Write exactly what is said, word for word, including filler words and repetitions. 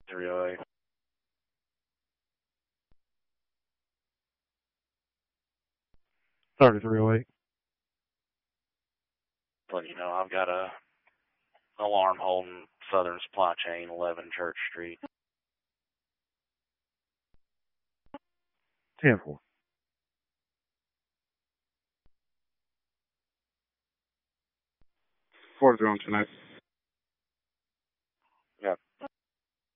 three oh eight. thirty-three oh eight. But, you know, I've got a alarm holding Southern Supply Chain, eleven Church Street. ten four. four zero tonight.